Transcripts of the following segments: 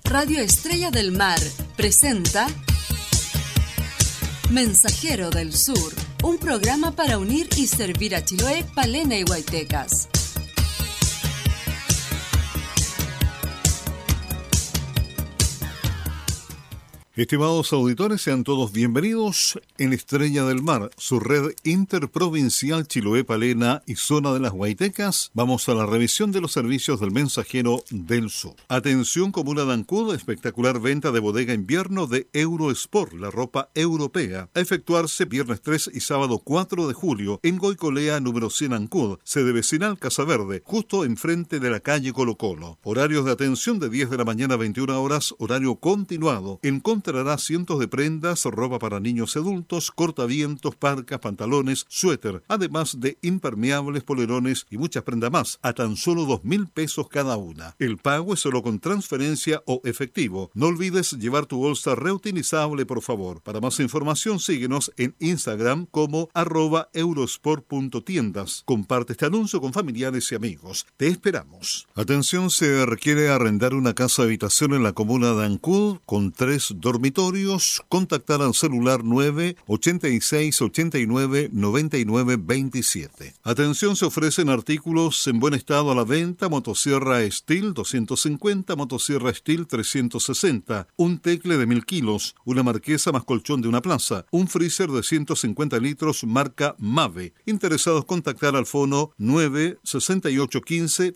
Radio Estrella del Mar presenta Mensajero del Sur, un programa para unir y servir a Chiloé, Palena y Huaytecas. Estimados auditores, sean todos bienvenidos en Estrella del Mar, su red interprovincial Chiloé, Palena y zona de las Huaytecas. Vamos a la revisión de los servicios del Mensajero del Sur. Atención, comuna de Ancud, espectacular venta de bodega invierno de Eurosport, la ropa europea, a efectuarse viernes 3 y sábado 4 de julio en Goicolea número 100 Ancud, sede vecinal Casa Verde, justo enfrente de la calle Colo Colo. Horarios de atención de 10 de la mañana a 21 horas, horario continuado. Encontrará cientos de prendas, ropa para niños y adultos, cortavientos, parcas, pantalones, suéter, además de impermeables, polerones y muchas prendas más, a tan solo 2.000 pesos cada una. El pago es solo con transferencia o efectivo. No olvides llevar tu bolsa reutilizable, por favor. Para más información, síguenos en Instagram como @eurosport.tiendas. Comparte este anuncio con familiares y amigos. Te esperamos. Atención, se requiere arrendar una casa habitación en la comuna de Ancud con 3 dormitorios. Contactar al celular 986 89 99 27. Atención, se ofrecen artículos en buen estado a la venta: motosierra Steel 250, motosierra Steel 360, un tecle de 1000 kilos, una marquesa más colchón de una plaza, un freezer de 150 litros marca Mave. Interesados, contactar al fono 96815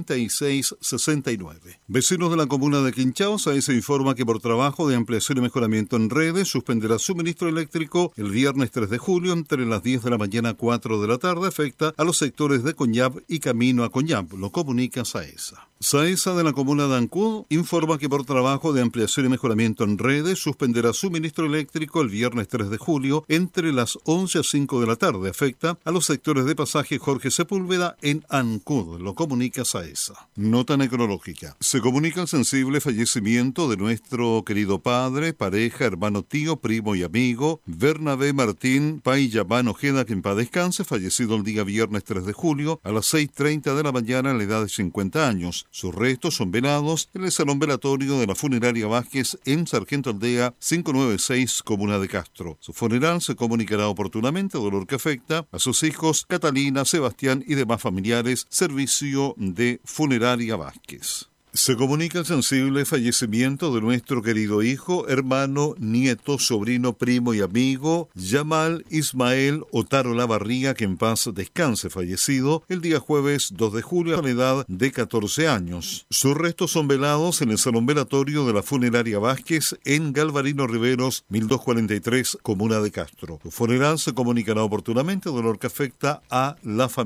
3669. Vecinos de la comuna de Quinchaos, ahí se informa que por trabajo de ampliación y mejoramiento en redes suspenderá suministro eléctrico el viernes 3 de julio entre las 10 de la mañana a 4 de la tarde. Afecta a los sectores de Coñab y camino a Coñab. Lo comunica SAESA. SAESA de la comuna de Ancud informa que por trabajo de ampliación y mejoramiento en redes suspenderá suministro eléctrico el viernes 3 de julio entre las 11 a 5 de la tarde. Afecta a los sectores de pasaje Jorge Sepúlveda en Ancud. Lo comunica SAESA. Nota necrológica. Se comunica el sensible fallecimiento de nuestro querido padre, pareja, hermano, tío, primo y amigo Bernabé Martín Payamán Ojeda, que en paz descanse, fallecido el día viernes 3 de julio a las 6:30 de la mañana a la edad de 50 años. Sus restos son velados en el salón velatorio de la funeraria Vázquez en Sargento Aldea 596, comuna de Castro. Su funeral se comunicará oportunamente, dolor que afecta a sus hijos Catalina, Sebastián y demás familiares. Servicio de funeraria Vázquez. Se comunica el sensible fallecimiento de nuestro querido hijo, hermano, nieto, sobrino, primo y amigo Yamal Ismael Otaro Lavarría, que en paz descanse, fallecido el día jueves 2 de julio a la edad de 14 años. Sus restos son velados en el salón velatorio de la funeraria Vázquez en Galvarino Riveros 1243, comuna de Castro. Su funeral se comunicará oportunamente, dolor que afecta a la familia.